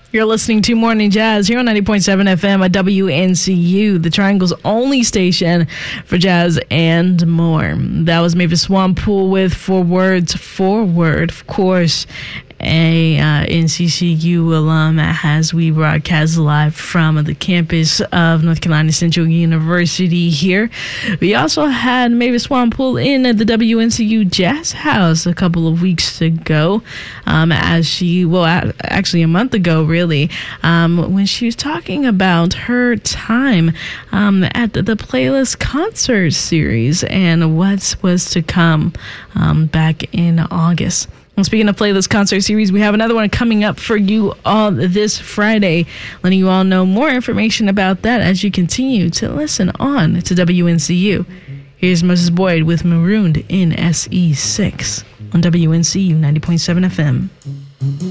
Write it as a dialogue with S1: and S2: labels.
S1: You're listening to Morning Jazz here on 90.7 FM at WNCU, the Triangle's only station for jazz and more. That was Mavis Swanepoel with 4 Words Forward, of course. A NCCU alum as we broadcast live from the campus of North Carolina Central University here. We also had Mavis Swanepoel in the WNCU Jazz House a couple of weeks ago, actually a month ago, really, when she was talking about her time at the Playlist Concert Series and what was to come back in August. Well, speaking of Playlist Concert Series, we have another one coming up for you all this Friday, letting you all know more information about that as you continue to listen on to WNCU. Here's Moses Boyd with Marooned in SE6 on WNCU 90.7 FM.